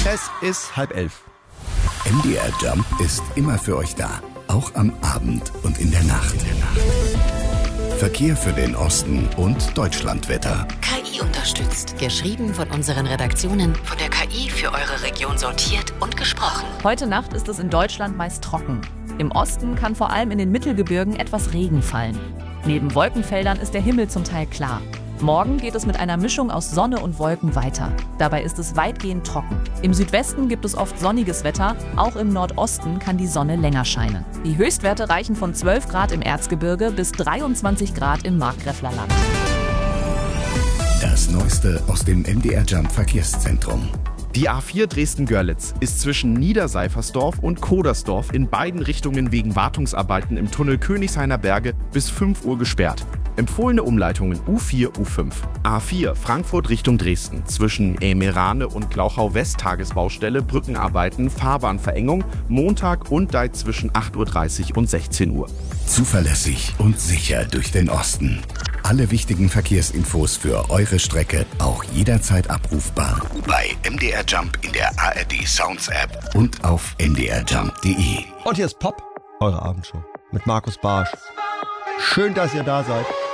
Es ist 10:30. MDR Jump ist immer für euch da, auch am Abend und in der Nacht. Verkehr für den Osten und Deutschlandwetter. KI unterstützt. Geschrieben von unseren Redaktionen, von der KI für eure Region sortiert und gesprochen. Heute Nacht ist es in Deutschland meist trocken. Im Osten kann vor allem in den Mittelgebirgen etwas Regen fallen. Neben Wolkenfeldern ist der Himmel zum Teil klar. Morgen geht es mit einer Mischung aus Sonne und Wolken weiter. Dabei ist es weitgehend trocken. Im Südwesten gibt es oft sonniges Wetter, auch im Nordosten kann die Sonne länger scheinen. Die Höchstwerte reichen von 12 Grad im Erzgebirge bis 23 Grad im Markgräflerland. Das Neueste aus dem MDR Jump Verkehrszentrum. Die A4 Dresden-Görlitz ist zwischen Niederseifersdorf und Kodersdorf in beiden Richtungen wegen Wartungsarbeiten im Tunnel Königshainer Berge bis 5 Uhr gesperrt. Empfohlene Umleitungen U4, U5. A4 Frankfurt Richtung Dresden. Zwischen Emirane und Glauchau-West Tagesbaustelle, Brückenarbeiten, Fahrbahnverengung, Montag und Deit zwischen 8.30 Uhr und 16 Uhr. Zuverlässig und sicher durch den Osten. Alle wichtigen Verkehrsinfos für eure Strecke auch jederzeit abrufbar bei MDR Jump in der ARD Sounds App und auf mdrjump.de. Und hier ist Pop, eure Abendshow mit Markus Barsch. Schön, dass ihr da seid.